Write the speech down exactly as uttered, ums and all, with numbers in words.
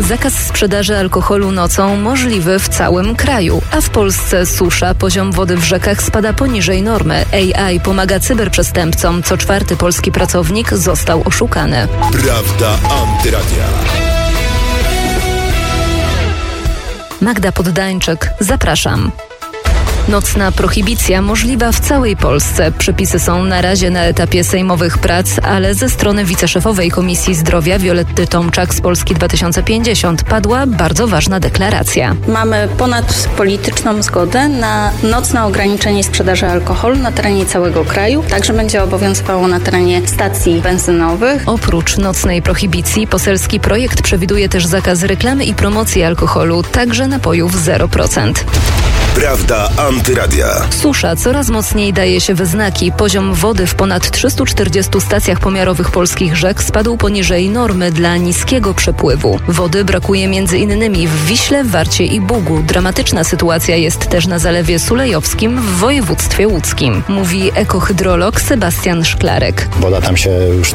Zakaz sprzedaży alkoholu nocą możliwy w całym kraju, a w Polsce susza, poziom wody w rzekach spada poniżej normy. A I pomaga cyberprzestępcom. Co czwarty polski pracownik został oszukany. Prawda Antyradia. Magda Poddańczyk, zapraszam. Nocna prohibicja możliwa w całej Polsce. Przepisy są na razie na etapie sejmowych prac, ale ze strony wiceszefowej Komisji Zdrowia Violetty Tomczak z Polski dwa tysiące pięćdziesiąt padła bardzo ważna deklaracja. Mamy ponadpolityczną zgodę na nocne ograniczenie sprzedaży alkoholu na terenie całego kraju. Także będzie obowiązywało na terenie stacji benzynowych. Oprócz nocnej prohibicji poselski projekt przewiduje też zakaz reklamy i promocji alkoholu, także napojów zero procent. Prawda Antyradia. Susza coraz mocniej daje się we znaki. Poziom wody w ponad trzystu czterdziestu stacjach pomiarowych polskich rzek spadł poniżej normy dla niskiego przepływu. Wody brakuje między innymi w Wiśle, Warcie i Bugu. Dramatyczna sytuacja jest też na Zalewie Sulejowskim w województwie łódzkim, mówi ekohydrolog Sebastian Szklarek. Woda tam się już